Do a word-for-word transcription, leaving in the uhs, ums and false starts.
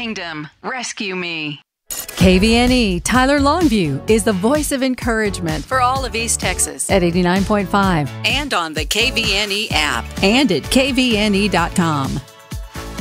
Kingdom, rescue me. K V N E Tyler Longview is the voice of encouragement for all of East Texas at eighty-nine point five and on the K V N E app and at K V N E dot com.